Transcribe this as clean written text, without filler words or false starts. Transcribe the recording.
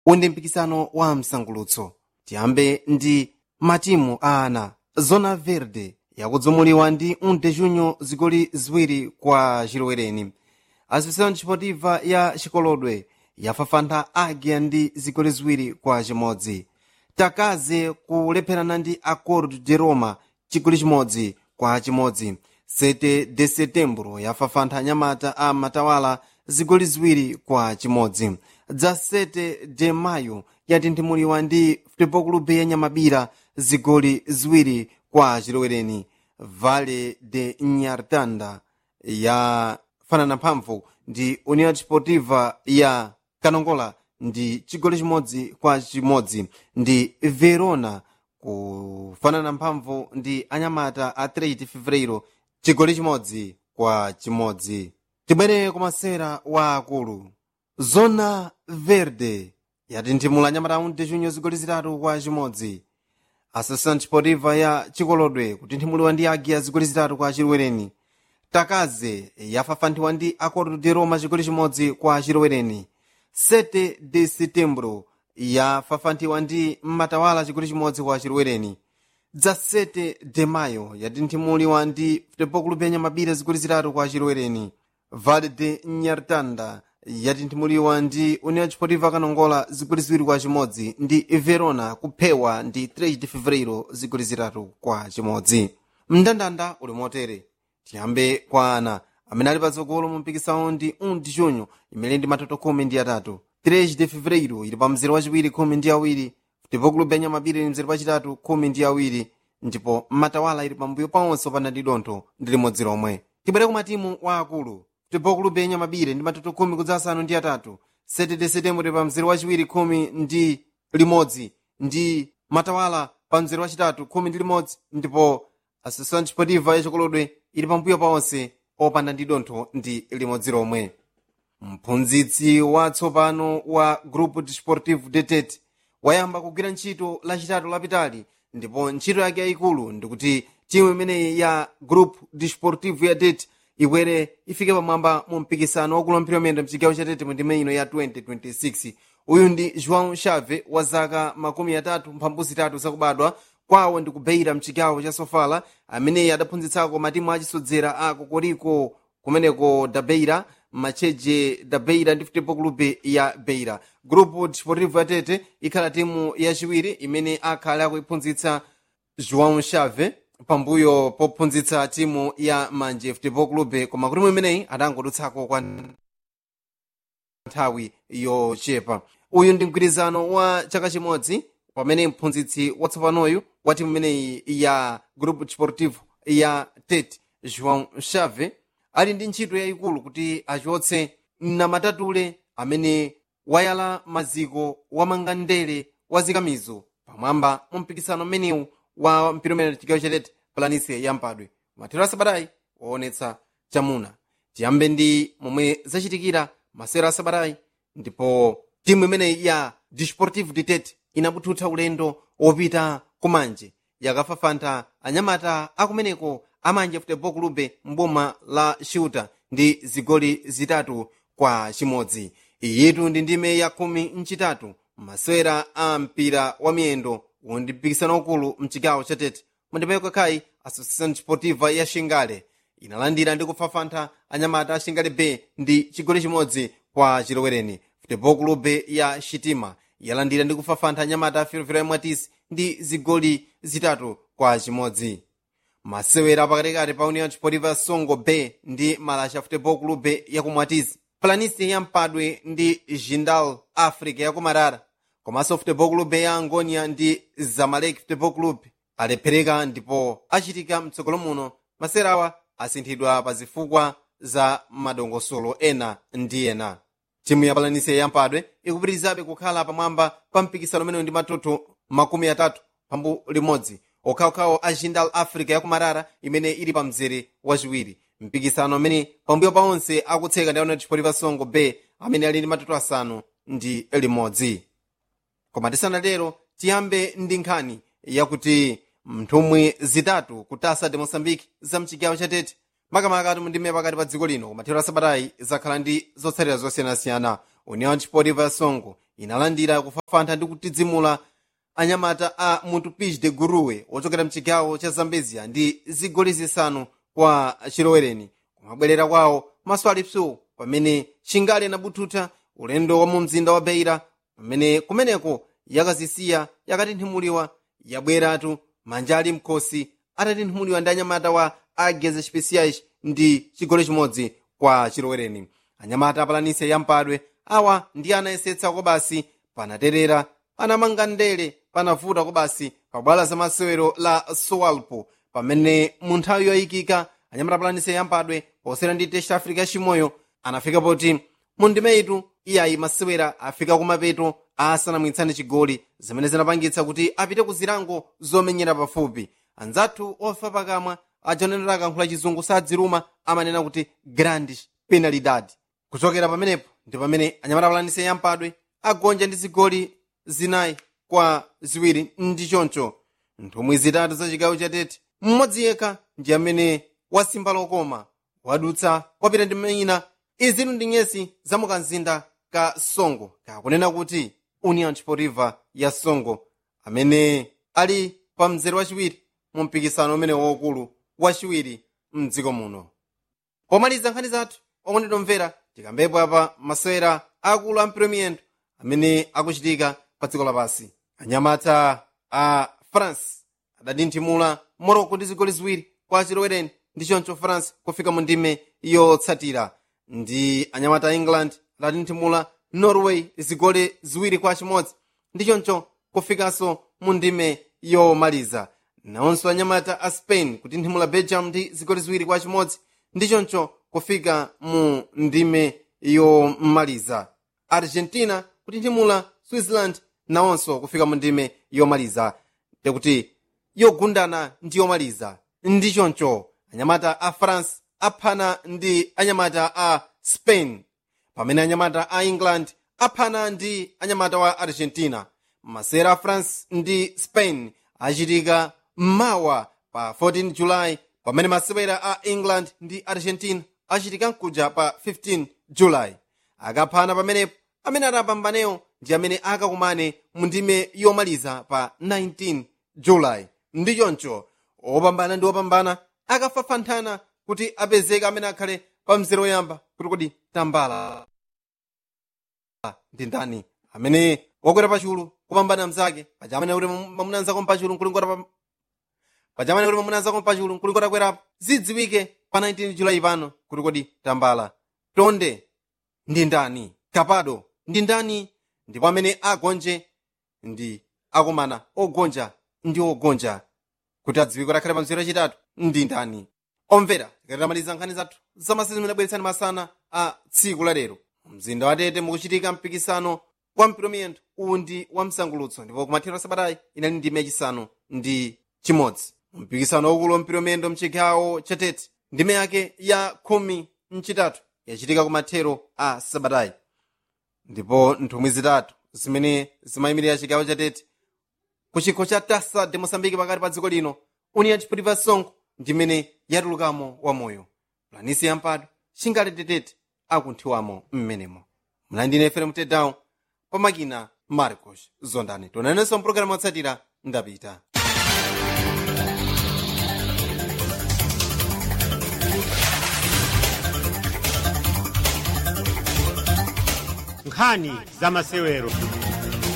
undi mpikisano wa msangulutso. Tiyambe ndi matimu a ana. Zona Verde yakudzumuliwa ndi 1 de junho zigoli ziwiri kwa chilowereni. Associação Desportiva ya Chikolodwe yafafantha Águia ndi zigoli ziwiri kwa chimodzi. Takaze kulepherana ndi Acordo de Roma chigoli chimodzi kwa chimodzi. 7 de setembro yafafantha anyamata a Matawala zigoli ziwiri kwa chimodzi. Dza 7 de maio yatinthumuliwa ndi Futebol Clube ya Nyamabira zigoli ziwiri kwa chilowereni. Vale de Nyartanda yafanana mphamvu ndi União Desportiva ya Kanongola ndi chigoli chimodzi kwa chimodzi. Ndi Verona kufanana mphamvu ndi anyamata a 3 de fevereiro chigoli chimodzi kwa chimodzi. Tibwere kumasera wa akulu. Zona Verde yatinthimula anyamata a 1 de junho zigoli zitatu kwa chimodzi. Associação Desportiva ya Chikolodwe kutinthimuliwa ndi Águia zigoli zitatu kwa chilowereni. Takaze yafafanthiwa ndi Acordo de Roma chigoli chimodzi kwa chilowereni. 7 de setembro yafafanthiwa ndi Matawala chigoli chimodzi kwa chilowereni. Dza 7 de maio yatinthumuliwa ndi Futebol Clube ya Nyamabira zigoli zitatu kwa chilowereni. Vale de Nyartanda yatinthumuliwa ndi União Desportiva Kanongola zigoli ziwiri kwa chimodzi. Ndi Verona kuphewa ndi 3 de fevereiro zigoli zitatu kwa chimodzi. Mndandanda uli motere. Tiyambe kwa ana amene ali patsogolo mu mpikisano ndi 1 de junho imene ndi matoto 13. 3 de fevereiro ili pa mzere wachiwiri 12. Futebol Clube ya Nyamabira ili mzere wachitatu 12. Ndipo Matawala ili pambuyo pawonse opanda ndi dontho ndi limodzi lomwe. Tibwere ku matimu wa akulu. Futebol Clube ya Nyamabira ndi matoto 10 kudza asanu ndi atatu. 7 de setembro pa mzere wachiwiri 11. Ndi Matawala pa mzere wachitatu 11. Ndipo Associação Desportiva ya Chikolodwe ili pambuyo pawonse opanda ndi dontho ndi limodzi lomwe. Mphunzitsi watsopano wa Grupo Desportivo de Tete wayamba kugwira ntchito lachitatu lapitali, ndipo ntchito yake yayikulu ndikuti timu imeneyi ya Grupo Desportivo ya Tete ikwere ifike pamwamba mu mpikisano wakulu wampira wamiyendo mchigawo cha Tete mu ndime ino ya 2026. Uyu ndi João Chave wa zaka 33 zakubadwa, kwawo ndi kubeira mchigawo cha Sofala, ameneyi adaphunzitsako matimu achisodzera a Kokoriko kumeneko da Beira, Macheje da Beira ndi Futebol Clube ya Beira. Grupo Desportivo ya Tete ikhala timu yachiwiri imene akhala akuiphunzitsa João Chave pambuyo pophunzitsa timu ya Manje Futebol Clube, koma kuti imeneyi adangodutsako kwa nthawi yochepa. Uyu ndi mgwirizano wa chaka chimodzi pamene mphunzitsi watsopanoyu wa timu imeneyi ya Grupo Desportivo ya Tete João Chave ali ndi ntchito yayikulu kuti achotse mnamatatule amene wayala maziko wamanga ndere wa zikamizo pamwamba mu mpikisano mmenewu wa mpira umene chigawo cha Tete Planície ya Mpadwe. Mathero asabatayi waonetsa chamuna. Tiyambe ndi momwe zachitikira masewera asabatayi, ndipo timu imeneyi ya Desportivo de Tete inabuthutsa ulendo wopita kumanje yakafafantha anyamata akumeneko amanje Futebol Clube mboma la Xuta ndi zigoli zitatu kwa chimodzi. Iyitu ndi ndime ya 13 masewera a mpira wa miyendo undi mpikisano ukulu mchigawo cha Tete. Mundime yokhayi Associação Desportiva ya Xingale inalandira ndi kufafantha anyamata a Xingale B ndi chigoli chimodzi kwa chilowereni. Futebol Clube ya Xitima yalandira ndi kufafantha anyamata a Ferroviário ya Mwatisi ndi zigoli zitatu kwa chimodzi. Masewera pakatikati pa União Desportiva ya Songo B ndi Malasha Futebol Clube ya Kumwatisi, Planície ya Mpadwe ndi Jindal Africa ya Kumarara, komanso Futebol Clube ya Angonia ndi Zamalek Futebol Clube alephereka ndipo achitika mtsogolo muno. Masewerawa asinthidwa pa zifukwa za madongosolo ena ndi ena. Timu ya Planície ya Mpadwe ikupitirizabe kukhala pamwamba pa mpikisano umene ndi matoto 31 okhaokhawo a Jindal Africa ya Kumarara imene ili pa mzere wachiwiri. Mpikisano amene pambuyo pa onse akutseka ndi União Desportiva Songo B amene ali ndi matoto 6. Koma tisanatero tiyambe ndi nkhani yakuti nthumwi zitatu ku Taça de Moçambique za mchigawo cha Tete makamaka ndime pakati pa dziko lino kumathero asabatayi zakhala ndi zotsatira zosiyanasiyana. union sportiva songo inalandira kufafantha ndi kutidzimula anyamata a mutupis de guruwe ochokera mchigawo cha zambezia ndi zigoli zisanu kwa chilowereni. Kumabwerera kwawo maso alipso pamene chingali anabututha ulendo wa mu mzinda wa beira, pamene kumeneko yakazisiya yakatinthumuliwa yabweratu manja ali mkhosi atatinthumuliwa ndi anyamata wa ageze speciais ndi chigoli chimodzi kwa chilowereni. Anyamata apalanise yampadwe awa ndi anayesetsa kobasi panaterera anamanga ndere panavuta kobasi pabwala za masewero la sowalpo, pamene mu nthawi yoyikika anyamata apalanise yampadwe posera ndi test africa chimoyo anafika poti mundimeitu iyayi masewera afika kumapeto asanamwitsane chigoli zimene zinapangitsa kuti apite ku zilango zomenyera pafupi. Anzathu ofa pakamwa ajonenera akankhula chizungu sadziruma amanena kuti grand penalidad. Kuchokera pamenepo ndi pamene anyamata apalanise yampadwe agonja ndi zigoli zinayi kwa ziwiri ndi choncho. Nthumwi zitatu za chigawo cha Tete mmodzi yekha ndi amene wasimba lokoma wadutsa wapita ndi mayina izitu ndi nyesi za mukanzinda ka songo kakunena kuti union sportiva ya songo amene ali pa mzere wachiwiri mu mpikisano umene waukulu wachiwiri mdziko muno. Pomaliza nkhani zathu okondedwa omvera tikambepo apa masewera akulu a mpiromiyendo amene akuchitika pa dziko lapansi. Anyamata a France adatinthimula Morocco ndi zigoli ziwiri kwa chilowereni ndi choncho France kufika mu ndime yotsatira, ndi anyamata a England adatinthimula Norway zigoli ziwiri kwa chimodzi ndi choncho kufikanso mu ndime yomaliza. Nawonso anyamata a Spain kutinthimula Belgium ndi zigoli ziwiri kwa chimodzi ndi choncho kufika mu ndime yomaliza. Argentina kutinthimula Switzerland nawonso kufika mu ndime yomaliza, tekuti yogundana ndi yomaliza. Ndi choncho anyamata a France aphana ndi anyamata a Spain, pamene anyamata a England aphana ndi anyamata wa Argentina. Masewera a France ndi Spain achitika mawa pa 14 July, pamene masewera a England ndi Argentina achitika nkuja pa 15 July. Akaphana pamenepo amene atapambanewo ndi amene akakumane mu ndime yomaliza pa 19 July. Ndi choncho opambana ndi opambana akafafanthana kuti apezeka amene akhale pa mzere woyamba kuti kodi tambala ndi ndani amene wakwera pachulu kupambana mzake pachamene kuti mamuna nzako mpachulu nkulingota pachamene kuti mamuna nzako mpachulu nkulingota kwerapo zidziwike pa 19 July pano kuti kodi tambala tonde ndi ndani, kapado ndi ndani, ndipo amene agonje ndi akumana ogonja ndi ogonja kuti adziwike akhale pa mzere wachitatu ndi ndani. Omvera tikatamaliza nkhani zathu zamasezi zimene abweretsani masana a tsiku la lero mzinda wa Tete mukuchitika mpikisano wa mpiromiyendo uwu ndi wa msangulutso, ndipo kumathero sabatayi inali ndime yachisanu ndi chimodzi. Mpikisano waukulu wa mpiromiyendo mchigawo cha Tete ndime yake ya 13 yachitika kumathero a sabatayi, ndipo nthumwi zitatu zimene zimayimirira chigawo cha Tete ku chikho cha Taça de Moçambique pakati pa dziko lino union sportiva songo ndimene yatulukamo wamoyo. Planisi yampadwe chingali Tete akunthiwamo mmenemo. Mlandine FM Tedown pamakina Marcos Zondani. Tonanenso mpulogalamu yotsatira ndapita. Nkhani za masewero.